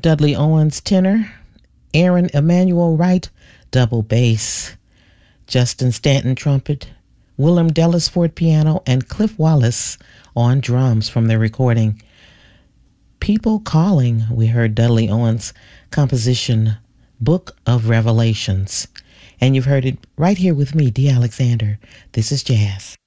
Dudley Owens tenor, Aaron Emanuel Wright double bass, Justin Stanton trumpet, Willem Dellisford piano, and Cliff Wallace on drums from their recording People Calling. We heard Dudley Owens' composition Book of Revelations. And you've heard it right here with me, Dee Alexander. This is Jazz.